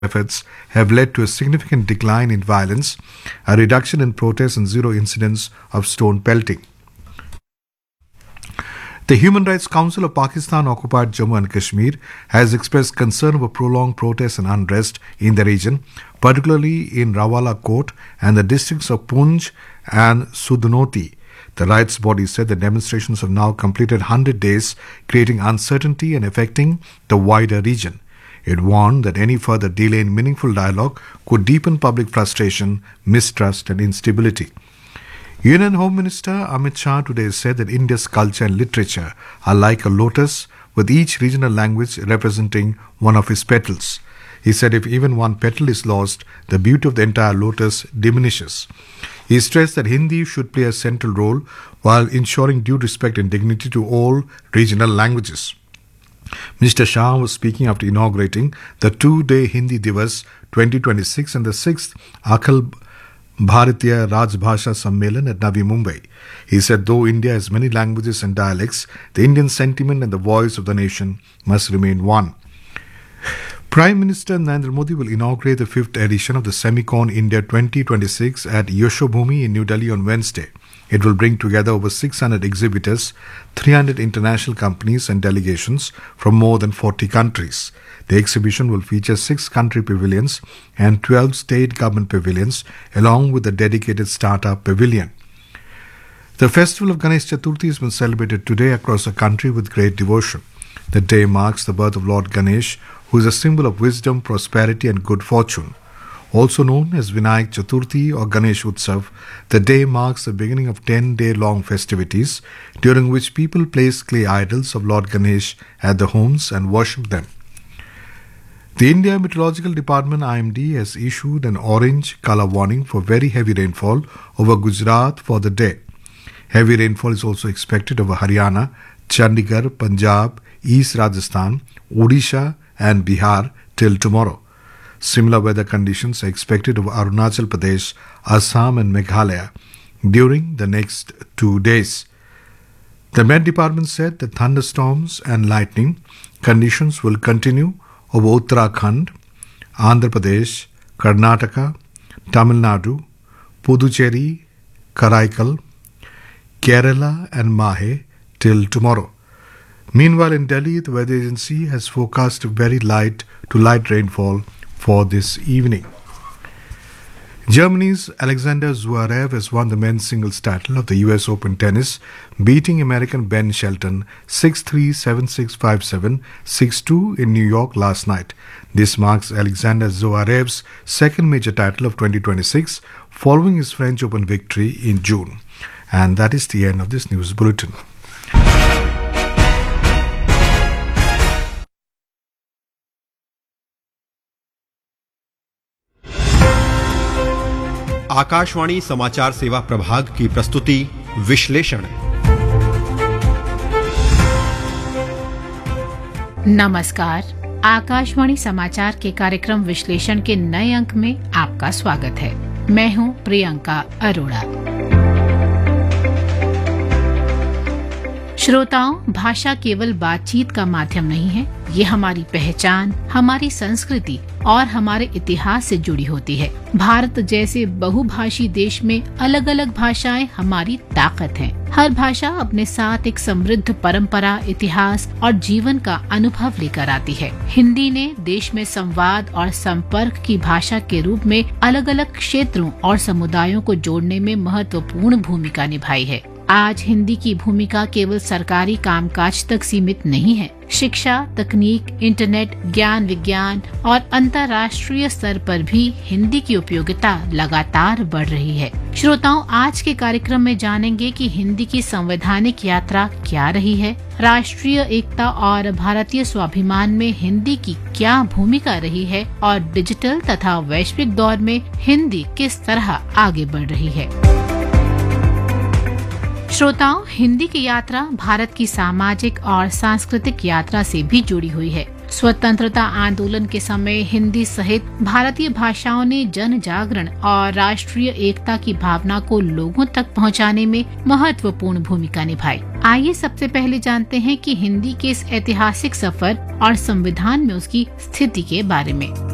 efforts have led to a significant decline in violence, a reduction in protests, and zero incidents of stone pelting. The Human Rights Council of Pakistan-occupied Jammu and Kashmir has expressed concern over prolonged protests and unrest in the region, particularly in Rawala Court and the districts of Poonch and Sudnoti. The rights body said the demonstrations have now completed 100 days, creating uncertainty and affecting the wider region. It warned that any further delay in meaningful dialogue could deepen public frustration, mistrust, and instability. Union Home Minister Amit Shah today said that India's culture and literature are like a lotus, with each regional language representing one of its petals. He said if even one petal is lost, the beauty of the entire lotus diminishes. He stressed that Hindi should play a central role while ensuring due respect and dignity to all regional languages. Mr. Shah was speaking after inaugurating the two-day Hindi Divas 2026 and the 6th Akhil Bharatiya Rajbhasha Sammelan at Navi Mumbai. He said though India has many languages and dialects, the Indian sentiment and the voice of the nation must remain one. Prime Minister Narendra Modi will inaugurate the 5th edition of the Semicon India 2026 at Yashobhumi in New Delhi on Wednesday. It will bring together over 600 exhibitors, 300 international companies and delegations from more than 40 countries. The exhibition will feature 6 country pavilions and 12 state government pavilions, along with a dedicated startup pavilion. The festival of Ganesh Chaturthi has been celebrated today across the country with great devotion. The day marks the birth of Lord Ganesh, who is a symbol of wisdom, prosperity and good fortune. Also known as Vinayak Chaturthi or Ganesh Utsav, the day marks the beginning of 10-day-long festivities, during which people place clay idols of Lord Ganesh at their homes and worship them. The India Meteorological Department IMD has issued an orange color warning for very heavy rainfall over Gujarat for the day. Heavy rainfall is also expected over Haryana, Chandigarh, Punjab, East Rajasthan, Odisha and Bihar till tomorrow. Similar weather conditions are expected over Arunachal Pradesh, Assam and Meghalaya during the next 2 days. The Met Department said that thunderstorms and lightning conditions will continue over Uttarakhand, Andhra Pradesh, Karnataka, Tamil Nadu, Puducherry, Karaikal, Kerala and Mahe till tomorrow. Meanwhile, in Delhi, the weather agency has forecast very light to light rainfall for this evening. Germany's Alexander Zverev has won the men's singles title of the US Open Tennis, beating American Ben Shelton 6-3, 7-6, 5-7, 6-2 in New York last night. This marks Alexander Zverev's second major title of 2026, following his French Open victory in June. And that is the end of this news bulletin. Akashvani समाचार सेवा प्रभाग की प्रस्तुति विश्लेषण। नमस्कार, आकाशवाणी समाचार के कार्यक्रम विश्लेषण के नए अंक में आपका स्वागत है। मैं हूं प्रियंका अरोड़ा। श्रोताओं, भाषा केवल बातचीत का माध्यम नहीं है, ये हमारी पहचान, हमारी संस्कृति और हमारे इतिहास से जुड़ी होती है। भारत जैसे बहुभाषी देश में अलग अलग भाषाएं हमारी ताकत हैं। हर भाषा अपने साथ एक समृद्ध परंपरा, इतिहास और जीवन का अनुभव लेकर आती है। हिंदी ने देश में संवाद और संपर्क की भाषा के रूप में अलग अलग क्षेत्रों और समुदायों को जोड़ने में महत्वपूर्ण भूमिका निभाई है। आज हिंदी की भूमिका केवल सरकारी कामकाज तक सीमित नहीं है। शिक्षा, तकनीक, इंटरनेट, ज्ञान विज्ञान और अंतर्राष्ट्रीय स्तर पर भी हिंदी की उपयोगिता लगातार बढ़ रही है। श्रोताओं, आज के कार्यक्रम में जानेंगे कि हिंदी की संवैधानिक यात्रा क्या रही है, राष्ट्रीय एकता और भारतीय स्वाभिमान में हिंदी की क्या भूमिका रही है और डिजिटल तथा वैश्विक दौर में हिंदी किस तरह आगे बढ़ रही है। श्रोताओं, हिंदी की यात्रा भारत की सामाजिक और सांस्कृतिक यात्रा से भी जुड़ी हुई है। स्वतंत्रता आंदोलन के समय हिंदी सहित भारतीय भाषाओं ने जन जागरण और राष्ट्रीय एकता की भावना को लोगों तक पहुंचाने में महत्वपूर्ण भूमिका निभाई। आइए सबसे पहले जानते हैं कि हिंदी के इस ऐतिहासिक सफर और संविधान में उसकी स्थिति के बारे में।